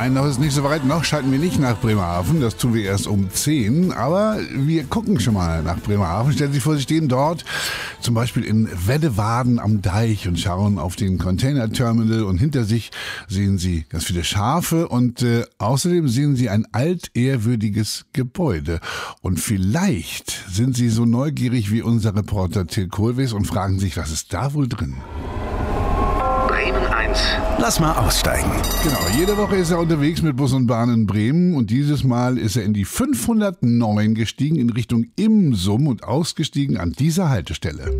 Nein, noch ist nicht so weit. Noch schalten wir nicht nach Bremerhaven. Das tun wir erst um 10. Aber wir gucken schon mal nach Bremerhaven. Stellen Sie sich vor, Sie stehen dort zum Beispiel in Weddewaden am Deich und schauen auf den Container-Terminal. Und hinter sich sehen Sie ganz viele Schafe. Und außerdem sehen Sie ein altehrwürdiges Gebäude. Und vielleicht sind Sie so neugierig wie unser Reporter Till Kohlwees und fragen sich, was ist da wohl drin? Bremen 1. Lass mal aussteigen. Genau, jede Woche ist er unterwegs mit Bus und Bahn in Bremen und dieses Mal ist er in die 509 gestiegen in Richtung Imsum und ausgestiegen an dieser Haltestelle.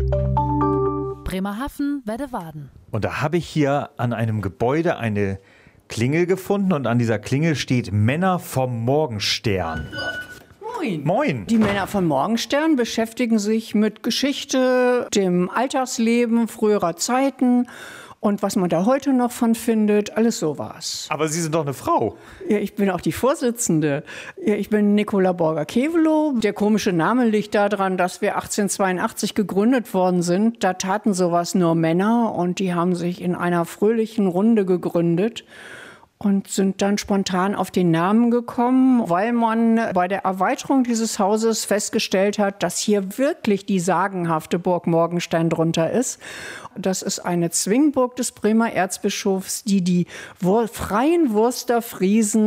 Bremerhaven, Weddewaden. Und da habe ich hier an einem Gebäude eine Klingel gefunden und an dieser Klingel steht Männer vom Morgenstern. Moin. Moin. Die Männer von Morgenstern beschäftigen sich mit Geschichte, dem Alltagsleben früherer Zeiten und was man da heute noch von findet, alles sowas. Aber Sie sind doch eine Frau. Ja, ich bin auch die Vorsitzende. Ja, ich bin Nicola Borger-Kevelow. Der komische Name liegt daran, dass wir 1882 gegründet worden sind. Da taten sowas nur Männer und die haben sich in einer fröhlichen Runde gegründet und sind dann spontan auf den Namen gekommen, weil man bei der Erweiterung dieses Hauses festgestellt hat, dass hier wirklich die sagenhafte Burg Morgenstern drunter ist. Das ist eine Zwingburg des Bremer Erzbischofs, die freien Wurster-Friesen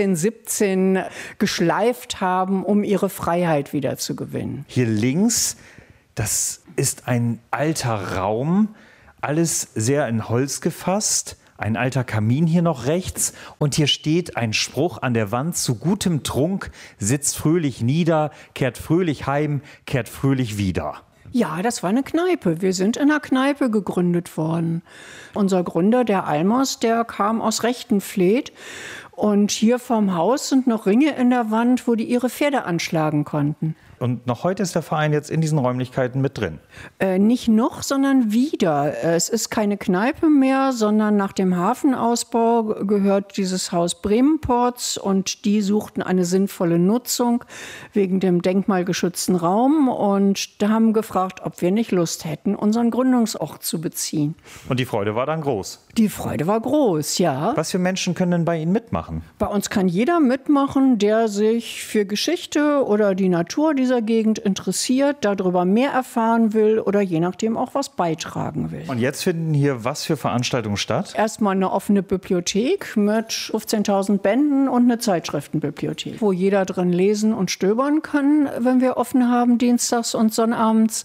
1517 geschleift haben, um ihre Freiheit wieder zu gewinnen. Hier links, das ist ein alter Raum, alles sehr in Holz gefasst. Ein alter Kamin hier noch rechts und hier steht ein Spruch an der Wand: Zu gutem Trunk sitzt fröhlich nieder, kehrt fröhlich heim, kehrt fröhlich wieder. Ja, das war eine Kneipe. Wir sind in einer Kneipe gegründet worden. Unser Gründer, der Almers, der kam aus Rechtenfleet. Und hier vorm Haus sind noch Ringe in der Wand, wo die ihre Pferde anschlagen konnten. Und noch heute ist der Verein jetzt in diesen Räumlichkeiten mit drin? Nicht noch, sondern wieder. Es ist keine Kneipe mehr, sondern nach dem Hafenausbau gehört dieses Haus Bremenports und die suchten eine sinnvolle Nutzung wegen dem denkmalgeschützten Raum und da haben gefragt, ob wir nicht Lust hätten, unseren Gründungsort zu beziehen. Und die Freude war dann groß? Die Freude war groß, ja. Was für Menschen können denn bei Ihnen mitmachen? Bei uns kann jeder mitmachen, der sich für Geschichte oder die Natur dieser Gegend interessiert, darüber mehr erfahren will oder je nachdem auch was beitragen will. Und jetzt finden hier was für Veranstaltungen statt? Erstmal eine offene Bibliothek mit 15.000 Bänden und eine Zeitschriftenbibliothek, wo jeder drin lesen und stöbern kann, wenn wir offen haben, dienstags und sonnabends.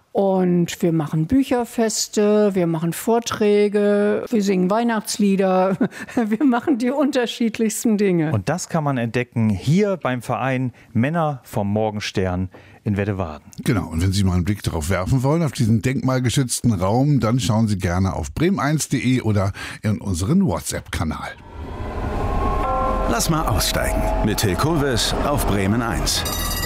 Und wir machen Bücherfeste, wir machen Vorträge, wir singen Weihnachtslieder, wir machen die unterschiedlichsten Dinge. Und das kann man entdecken hier beim Verein Männer vom Morgenstern in Weddewaden. Genau, und wenn Sie mal einen Blick darauf werfen wollen, auf diesen denkmalgeschützten Raum, dann schauen Sie gerne auf bremen1.de oder in unseren WhatsApp-Kanal. Lass mal aussteigen mit Till Kohlwees auf Bremen 1.